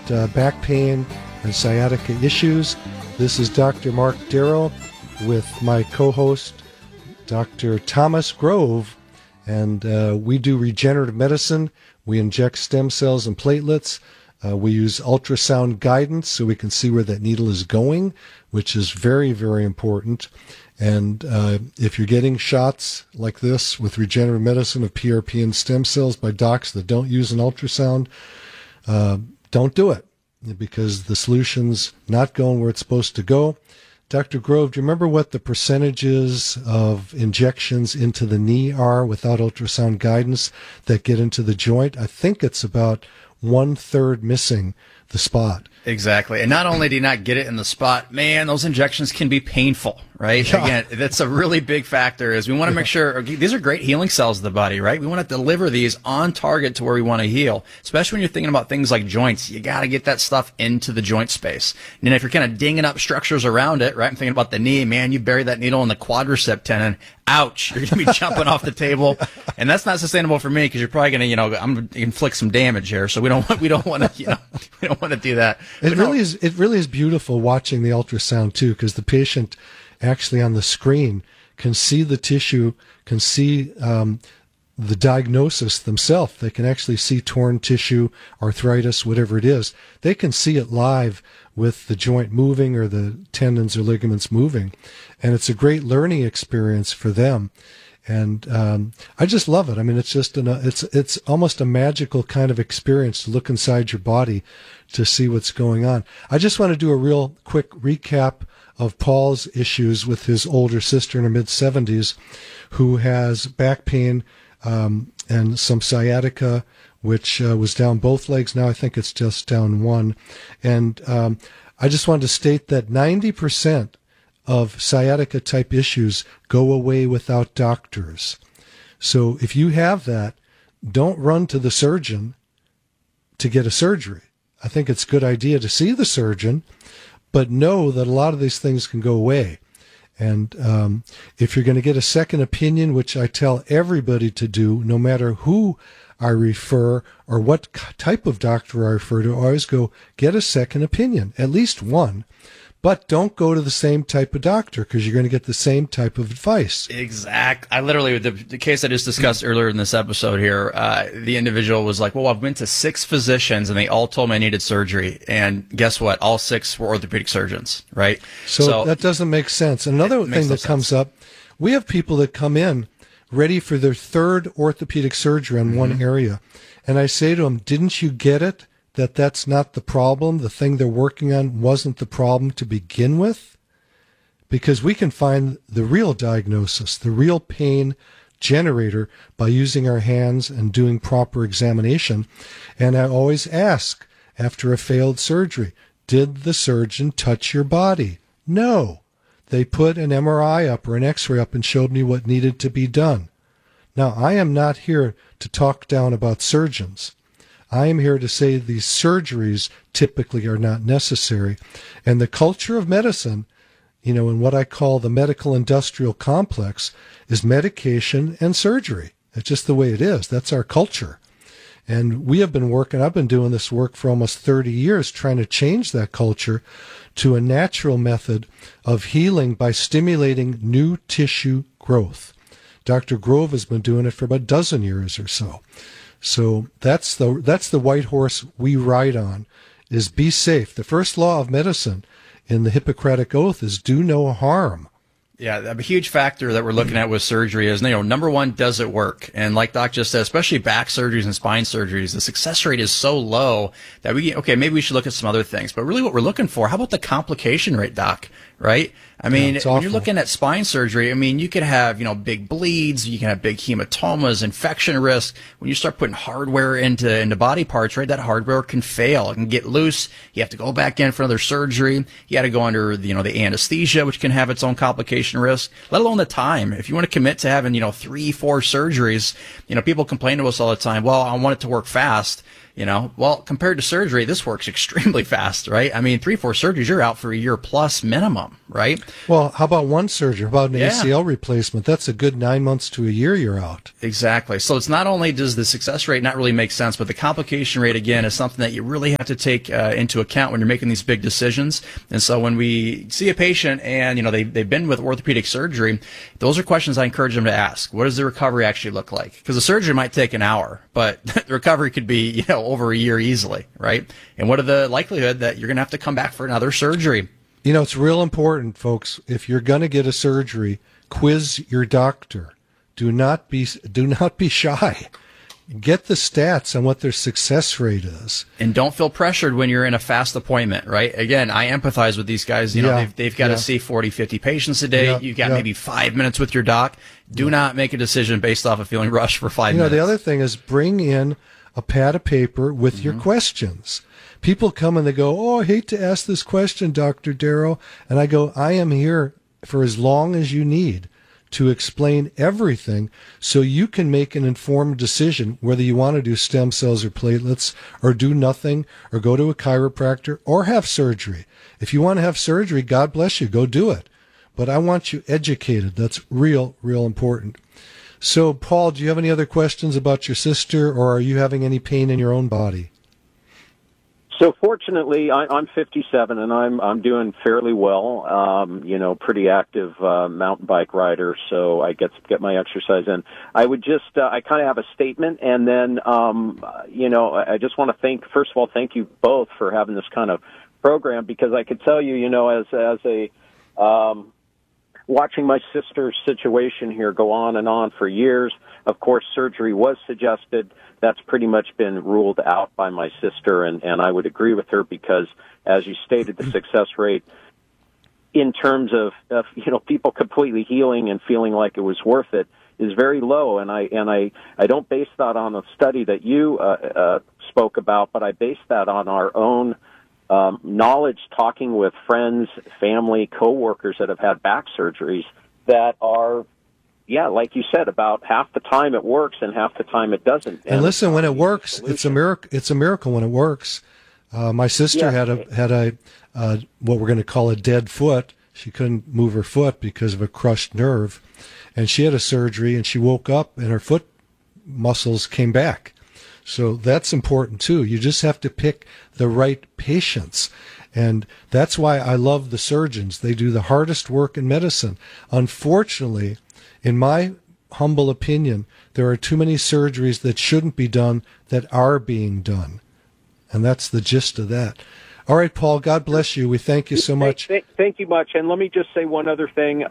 back pain and sciatica issues. This is Dr. Mark Darrow with my co-host, Dr. Thomas Grove, and we do regenerative medicine. We inject stem cells and platelets. We use ultrasound guidance so we can see where that needle is going, which is very, very important. And if you're getting shots like this with regenerative medicine of PRP and stem cells by docs that don't use an ultrasound, don't do it, because the solution's not going where it's supposed to go. Dr. Grove, do you remember what the percentages of injections into the knee are without ultrasound guidance that get into the joint? I think it's about 1/3 missing the spot. Exactly. And not only do you not get it in the spot, man, those injections can be painful, right? Yeah. Again, that's a really big factor is we want to make sure, these are great healing cells of the body, right? We want to deliver these on target to where we want to heal, especially when you're thinking about things like joints. You got to get that stuff into the joint space. And if you're kind of dinging up structures around it, right? I'm thinking about the knee, man, you bury that needle in the quadricep tendon. Ouch, you're going to be jumping off the table. And that's not sustainable for me because you're probably going to, I'm going to inflict some damage here. So we don't want to, we don't want to do that. It really is beautiful watching the ultrasound too, because the patient actually on the screen can see the tissue, can see the diagnosis themselves. They can actually see torn tissue, arthritis, whatever it is. They can see it live with the joint moving or the tendons or ligaments moving. And it's a great learning experience for them. And I just love it. I mean, it's just it's almost a magical kind of experience to look inside your body to see what's going on. I just want to do a real quick recap of Paul's issues with his older sister in her mid-70s who has back pain and some sciatica, which was down both legs. Now I think it's just down one. And I just wanted to state that 90% of sciatica type issues go away without doctors. So if you have that, don't run to the surgeon to get a surgery. I think it's a good idea to see the surgeon, but know that a lot of these things can go away. And if you're going to get a second opinion, which I tell everybody to do, no matter who I refer or what type of doctor I refer to, always go get a second opinion, at least one. But don't go to the same type of doctor because you're going to get the same type of advice. Exact. I literally, the case I just discussed earlier in this episode here, the individual was like, well, I've been to 6 physicians and they all told me I needed surgery. And guess what? All 6 were orthopedic surgeons, right? So that doesn't make sense. Another thing that comes up, we have people that come in ready for their 3rd orthopedic surgery on one area. And I say to them, didn't you get it? That's not the problem. The thing they're working on wasn't the problem to begin with, because we can find the real diagnosis, the real pain generator by using our hands and doing proper examination. And I always ask after a failed surgery, did the surgeon touch your body? No. They put an MRI up or an X-ray up and showed me what needed to be done. Now, I am not here to talk down about surgeons. I am here to say these surgeries typically are not necessary. And the culture of medicine, in what I call the medical industrial complex, is medication and surgery. It's just the way it is. That's our culture. And I've been doing this work for almost 30 years, trying to change that culture to a natural method of healing by stimulating new tissue growth. Dr. Grove has been doing it for about a dozen years or so. So that's the white horse we ride on, is be safe. The first law of medicine in the Hippocratic Oath is do no harm. Yeah, a huge factor that we're looking at with surgery is, number one, does it work? And like Doc just said, especially back surgeries and spine surgeries, the success rate is so low that maybe we should look at some other things. But really what we're looking for, how about the complication rate, Doc, right? I mean, when you're looking at spine surgery, you could have, big bleeds, you can have big hematomas, infection risk. When you start putting hardware into body parts, right, that hardware can fail. It can get loose. You have to go back in for another surgery. You got to go under, the anesthesia, which can have its own complication risk, let alone the time. If you want to commit to having, 3-4 surgeries, people complain to us all the time, well, I want it to work fast. Well, compared to surgery, this works extremely fast, right? I mean, 3-4 surgeries, you're out for a year plus minimum, right? Well, how about one surgery? How about an ACL replacement? That's a good 9 months to a year you're out. Exactly. So it's not only does the success rate not really make sense, but the complication rate, again, is something that you really have to take into account when you're making these big decisions. And so when we see a patient and, they've been with orthopedic surgery, those are questions I encourage them to ask. What does the recovery actually look like? Because the surgery might take an hour, but the recovery could be, over a year easily, right? And what are the likelihood that you're going to have to come back for another surgery? It's real important, folks. If you're going to get a surgery, quiz your doctor. Do not be shy. Get the stats on what their success rate is. And don't feel pressured when you're in a fast appointment, right? Again, I empathize with these guys. They've got to see 40, 50 patients a day. You've got maybe 5 minutes with your doc. Do not make a decision based off of feeling rushed for 5 minutes. The other thing is bring in a pad of paper with your questions. People come and they go, "Oh, I hate to ask this question, Dr. Darrow." And I go, "I am here for as long as you need to explain everything so you can make an informed decision whether you want to do stem cells or platelets or do nothing or go to a chiropractor or have surgery. If you want to have surgery, God bless you, go do it. But I want you educated. That's real, real important." So, Paul, do you have any other questions about your sister, or are you having any pain in your own body? So fortunately, I'm 57 and I'm doing fairly well. Pretty active mountain bike rider, so I get my exercise in. I would just I kind of have a statement, and then I just want to first of all thank you both for having this kind of program, because I could tell you, as a watching my sister's situation here go on and on for years. Of course, surgery was suggested. That's pretty much been ruled out by my sister, and I would agree with her, because, as you stated, the success rate in terms of people completely healing and feeling like it was worth it is very low. And I don't base that on a study that you spoke about, but I base that on our own knowledge, talking with friends, family, coworkers that have had back surgeries that are, like you said, about half the time it works and half the time it doesn't. And listen, when it works, it's a miracle. It's a miracle when it works. My sister had a what we're going to call a dead foot. She couldn't move her foot because of a crushed nerve, and she had a surgery, and she woke up and her foot muscles came back. So that's important too. You just have to pick the right patients. And that's why I love the surgeons. They do the hardest work in medicine. Unfortunately, in my humble opinion, there are too many surgeries that shouldn't be done that are being done. And that's the gist of that. All right, Paul, God bless you. We thank you so much. Thank you much. And let me just say one other thing.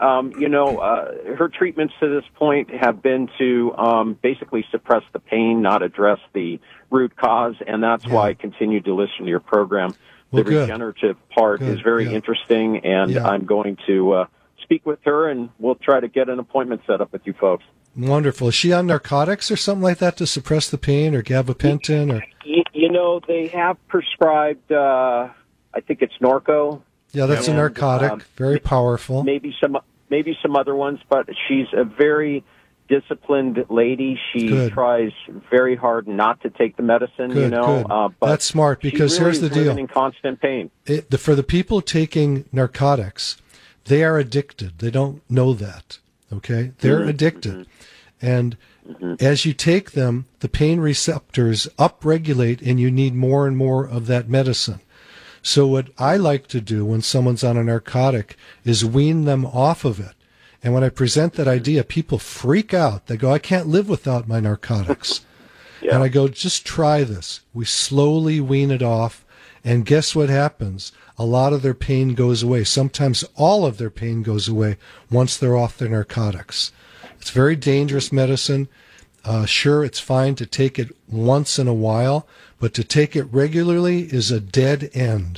Her treatments to this point have been to basically suppress the pain, not address the root cause. And that's why I continue to listen to your program. The regenerative part is very interesting, and I'm going to speak with her, and we'll try to get an appointment set up with you folks. Wonderful. Is she on narcotics or something like that to suppress the pain, or gabapentin? Or they have prescribed, I think it's Norco. Yeah, that's a narcotic, very powerful. Maybe some other ones, but she's a very disciplined lady. She tries very hard not to take the medicine, But that's smart, because here's the deal. In constant pain. For the people taking narcotics, they are addicted. They don't know that, okay? They're addicted. And as you take them, the pain receptors upregulate, and you need more and more of that medicine. So what I like to do when someone's on a narcotic is wean them off of it. And when I present that idea, people freak out. They go, "I can't live without my narcotics." And I go, "Just try this." We slowly wean it off. And guess what happens? A lot of their pain goes away. Sometimes all of their pain goes away once they're off their narcotics. It's very dangerous medicine. Sure, it's fine to take it once in a while, but to take it regularly is a dead end.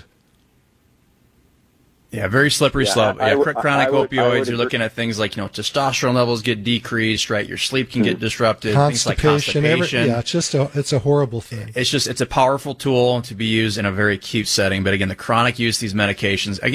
Yeah, very slippery slope. Chronic opioids, you're looking at things like, testosterone levels get decreased, right? Your sleep can get disrupted. Constipation. Things like constipation. It's a horrible thing. It's a powerful tool to be used in a very acute setting. But again, the chronic use of these medications, again,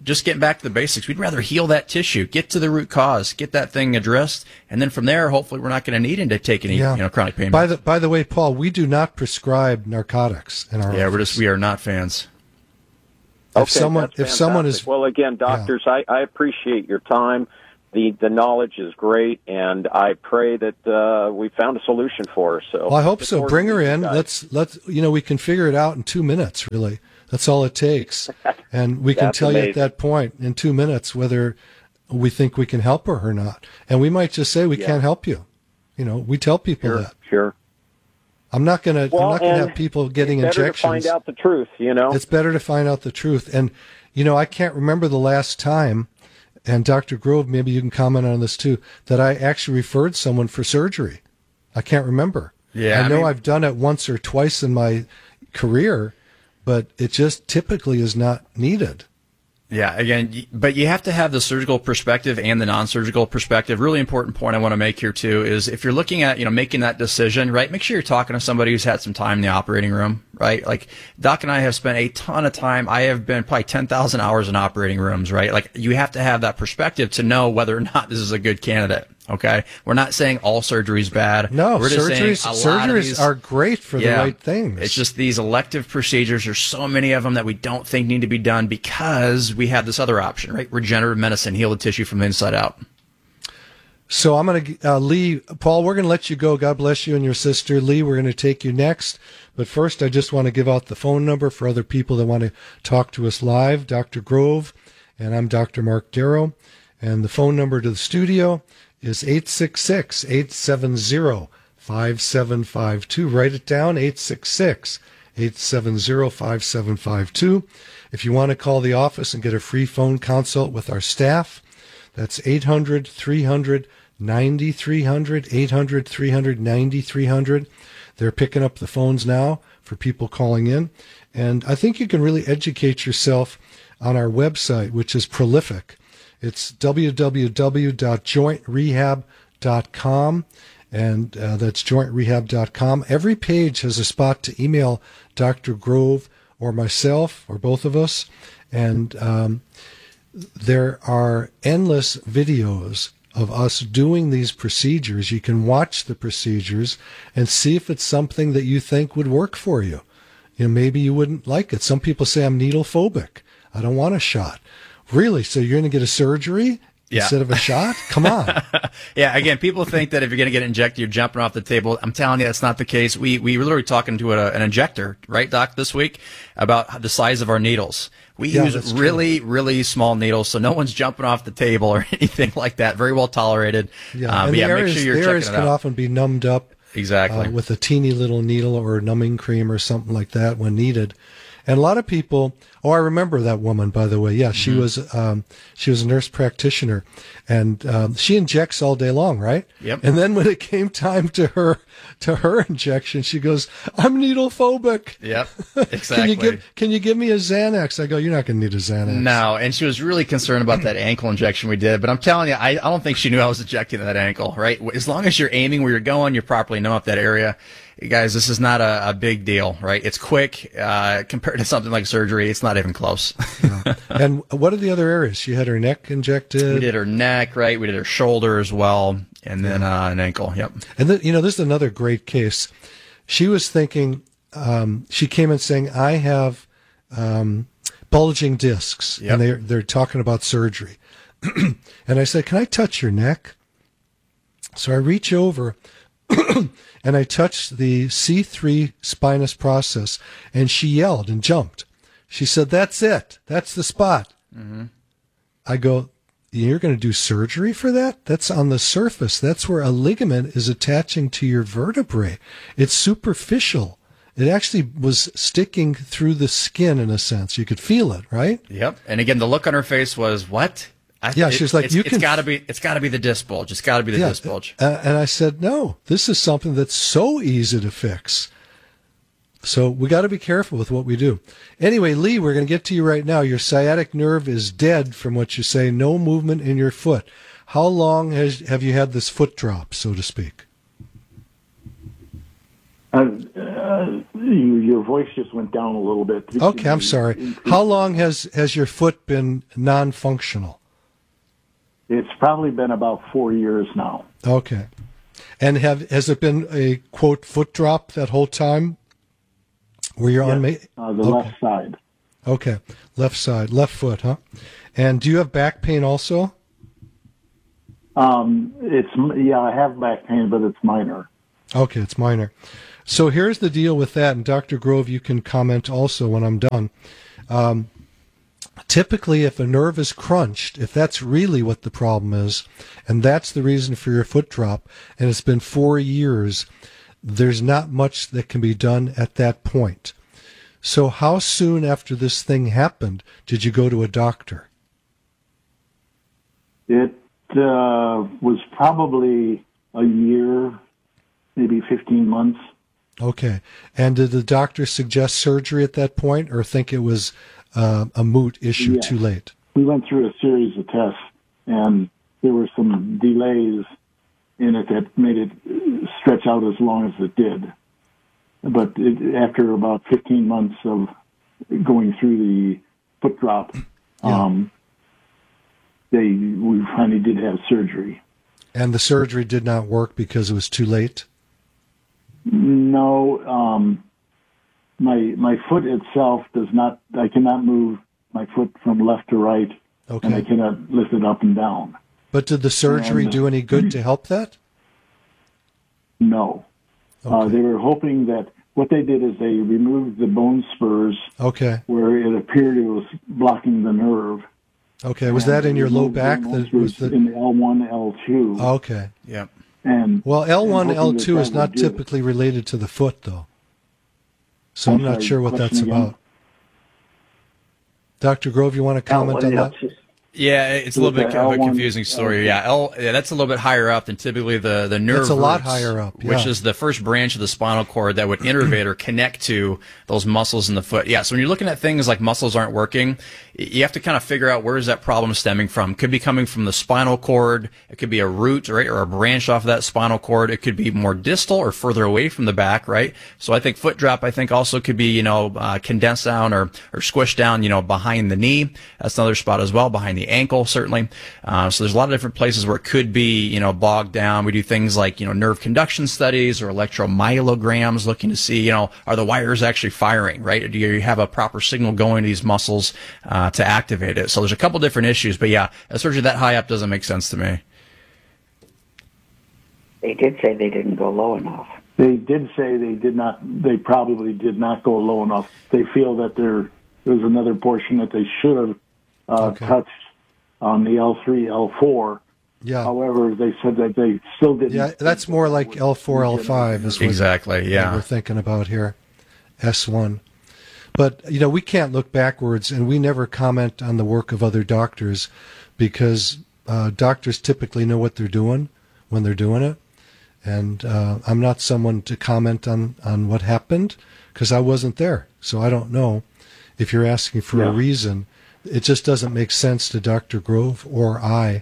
just getting back to the basics. We'd rather heal that tissue, get to the root cause, get that thing addressed, and then from there, hopefully, we're not going to need to take any chronic pain. By the way, Paul, we do not prescribe narcotics in our office. We are not fans. If someone is well, again, doctors, I appreciate your time. The knowledge is great, and I pray that we found a solution for her. So I hope so. Bring her in. Let's we can figure it out in 2 minutes. Really, that's all it takes, and we can tell you at that point in 2 minutes whether we think we can help her or not. And we might just say we can't help you. We tell people that. Sure. I'm not gonna have people getting injections. It's better to find out the truth. It's better to find out the truth. And I can't remember the last time. And Dr. Grove, maybe you can comment on this too, that I actually referred someone for surgery. I can't remember. Yeah, I know I've done it once or twice in my career, but it just typically is not needed. Yeah, again, but you have to have the surgical perspective and the non-surgical perspective. Really important point I want to make here too is if you're looking at, making that decision, right, make sure you're talking to somebody who's had some time in the operating room, right? Like Doc and I have spent a ton of time. I have been probably 10,000 hours in operating rooms, right? Like you have to have that perspective to know whether or not this is a good candidate. Okay, we're not saying all surgery is bad. No, we're just surgeries are great for the right things. It's just these elective procedures. There's so many of them that we don't think need to be done because we have this other option, right? Regenerative medicine, heal the tissue from the inside out. So I'm going to, Lee, Paul, we're going to let you go. God bless you and your sister. Lee, we're going to take you next. But first, I just want to give out the phone number for other people that want to talk to us live. Dr. Grove, and I'm Dr. Mark Darrow. And the phone number to the studio is 866-870-5752. Write it down, 866-870-5752. If you want to call the office and get a free phone consult with our staff, that's 800-300-9300, 800-300-9300. They're picking up the phones now for people calling in. And I think you can really educate yourself on our website, which is prolific. It's www.jointrehab.com, and that's jointrehab.com. Every page has a spot to email Dr. Grove or myself or both of us, and there are endless videos of us doing these procedures. You can watch the procedures and see if it's something that you think would work for you. Maybe you wouldn't like it. Some people say I'm needle phobic. I don't want a shot. Really? So you're going to get a surgery instead of a shot? Come on. Yeah, again, people think that if you're going to get injected, you're jumping off the table. I'm telling you, that's not the case. We were literally talking to an injector, right, Doc, this week about the size of our needles. We use really, really small needles, so no one's jumping off the table or anything like that. Very well tolerated. Yeah, make sure you're checking it out. Can often be numbed up exactly with a teeny little needle or a numbing cream or something like that when needed. And a lot of people, I remember that woman, by the way. Yeah, she was a nurse practitioner, and she injects all day long, right? Yep. And then when it came time to her injection, she goes, "I'm needle phobic." Yep, exactly. Can you give me a Xanax? I go, "You're not going to need a Xanax." No, and she was really concerned about that ankle injection we did. But I'm telling you, I don't think she knew I was injecting that ankle, right? As long as you're aiming where you're going, you're properly numb up that area. Guys, this is not a big deal, right? It's quick compared to something like surgery. It's not even close. Yeah. And what are the other areas? She had her neck injected. We did her neck, right? We did her shoulder as well, and then an ankle. Yep. And then, this is another great case. She was thinking. She came in saying, "I have bulging discs," and they're talking about surgery. And I said, "Can I touch your neck?" So I reach over. And I touched the C3 spinous process, and she yelled and jumped. She said, "That's it. That's the spot." Mm-hmm. I go, "You're going to do surgery for that? That's on the surface. That's where a ligament is attaching to your vertebrae. It's superficial. It actually was sticking through the skin in a sense. You could feel it, right?" Yep. And again, the look on her face was, "What?" She's like, it's got to be the disc bulge. It's got to be the disc bulge. And I said, "No, this is something that's so easy to fix." So we got to be careful with what we do. Anyway, Lee, we're going to get to you right now. Your sciatic nerve is dead from what you say. No movement in your foot. How long have you had this foot drop, so to speak? Your voice just went down a little bit. Okay, I'm sorry. How long has your foot been non-functional? It's probably been about 4 years now. Okay. And has it been a, quote, foot drop that whole time where you're on the left side. Okay, left side, left foot, huh? And do you have back pain also? I have back pain, but it's minor. Okay, it's minor. So here's the deal with that, and Dr. Grove, you can comment also when I'm done. Typically, if a nerve is crunched, if that's really what the problem is, and that's the reason for your foot drop, and it's been 4 years, there's not much that can be done at that point. So how soon after this thing happened did you go to a doctor? It was probably a year, maybe 15 months. Okay. And did the doctor suggest surgery at that point or think it was a moot issue too late? We went through a series of tests, and there were some delays in it that made it stretch out as long as it did. But after about 15 months of going through the foot drop, we finally did have surgery. And the surgery did not work because it was too late? No. My foot itself does not, I cannot move my foot from left to right, and I cannot lift it up and down. But did the surgery do any good to help that? No. Okay. They were hoping that what they did is they removed the bone spurs where it appeared it was blocking the nerve. Okay, was that in your low back? In the L1, L2. Okay. Yep. Well, L1, L2 is not typically related to the foot, though. So I'm not sure what that's about. Dr. Grove, you want to comment on that? Yeah, it's a little bit of a confusing story. Yeah, that's a little bit higher up than typically the nerve. It's a lot higher up, which is the first branch of the spinal cord that would innervate or connect to those muscles in the foot. Yeah, so when you're looking at things like muscles aren't working, you have to kind of figure out where is that problem stemming from. It could be coming from the spinal cord. It could be a root, right, or a branch off of that spinal cord. It could be more distal or further away from the back, right? So I think foot drop, also could be, condensed down or squished down, behind the knee. That's another spot as well, behind the ankle, certainly. So there's a lot of different places where it could be, bogged down. We do things like, nerve conduction studies or electromyograms looking to see, are the wires actually firing, right? Do you have a proper signal going to these muscles to activate it? So there's a couple different issues, but yeah, a surgery that high up doesn't make sense to me. They did say they didn't go low enough. They did say they probably did not go low enough. They feel that there was another portion that they should have touched on the L3, L4. Yeah. However, they said that they still didn't. Yeah, that's more like L4, L5 is what we're thinking about here. S1. But, we can't look backwards, and we never comment on the work of other doctors because doctors typically know what they're doing when they're doing it. And I'm not someone to comment on what happened because I wasn't there. So I don't know if you're asking for a reason. It just doesn't make sense to Dr. Grove or I.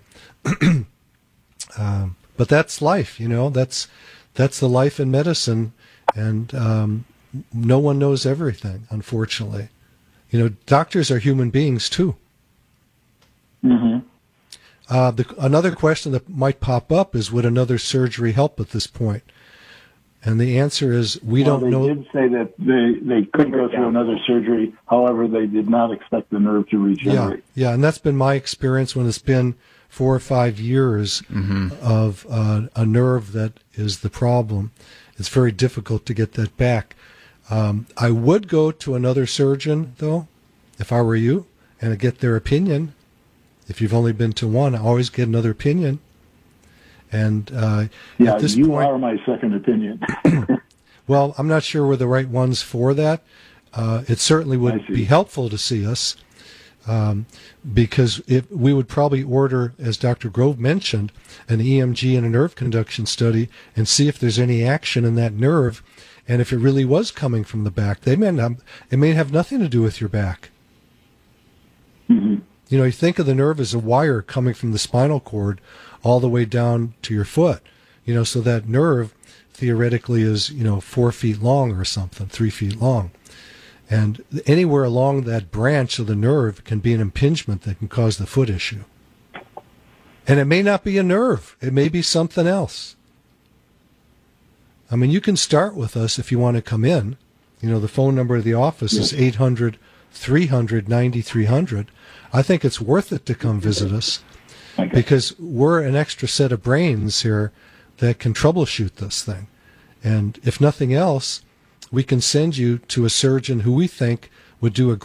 But that's life, that's the life in medicine. And no one knows everything, unfortunately. Doctors are human beings too. Mm-hmm. Another question that might pop up is, would another surgery help at this point? And the answer is we don't know. They did say that they could go through another surgery. However, they did not expect the nerve to regenerate. Yeah, and that's been my experience when it's been 4 or 5 years of a nerve that is the problem. It's very difficult to get that back. I would go to another surgeon, though, if I were you, and get their opinion. If you've only been to one, I always get another opinion. And at this you point, are my second opinion. Well, I'm not sure we're the right ones for that. It certainly would be helpful to see us because we would probably order, as Dr. Grove mentioned, an EMG and a nerve conduction study and see if there's any action in that nerve. And if it really was coming from the back, it may have nothing to do with your back. Mm-hmm. You think of the nerve as a wire coming from the spinal cord all the way down to your foot. So that nerve theoretically is, 4 feet long or something, 3 feet long. And anywhere along that branch of the nerve can be an impingement that can cause the foot issue. And it may not be a nerve. It may be something else. I mean, you can start with us if you want to come in. The phone number of the office is 800-300-9300. I think it's worth it to come visit us because we're an extra set of brains here that can troubleshoot this thing. And if nothing else, we can send you to a surgeon who we think would do a